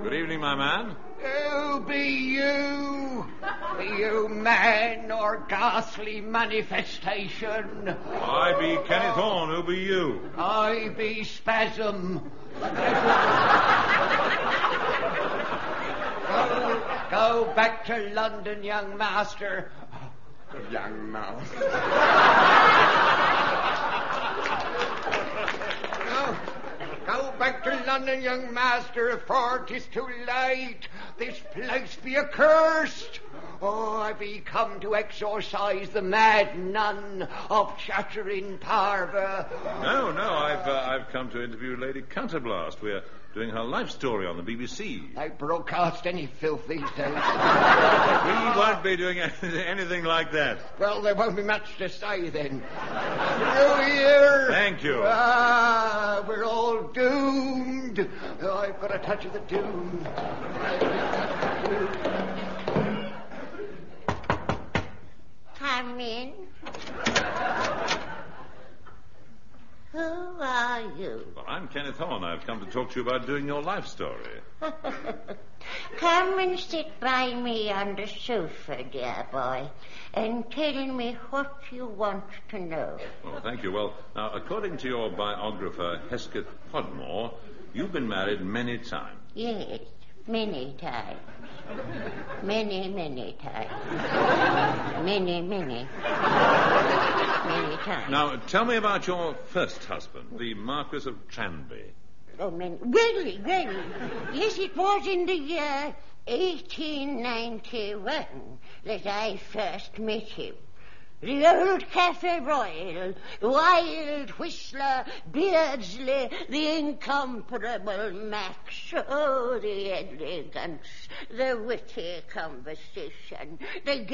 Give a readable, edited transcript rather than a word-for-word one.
Good evening, my man. Who be you? Be you man or ghastly manifestation? I be Kenneth Horne. Who be you? I be Spasm. Go back to London, young master. Young master. Go back to London, young master, for 'tis too late. This place be accursed. Oh, I be come to exorcise the mad nun of Chattering Parva. No, I've come to interview Lady Counterblast. We're doing her life story on the BBC. They broadcast any filth these days. We won't be doing anything like that. Well, there won't be much to say then. New Year! Thank you. We're all doomed. Oh, I've got a touch of the doom. Come in. Who are you? Well, I'm Kenneth Horne. I've come to talk to you about doing your life story. Come and sit by me on the sofa, dear boy, and tell me what you want to know. Oh, thank you. Well, now, according to your biographer, Hesketh Podmore, you've been married many times. Yes, many times. Many times. Many times. Now, tell me about your first husband, the Marquis of Tranby. Oh, well, yes, it was in the year 1891 that I first met him. The old Cafe Royal, Wild Whistler, Beardsley, the incomparable Max. Oh, the elegance, the witty conversation, the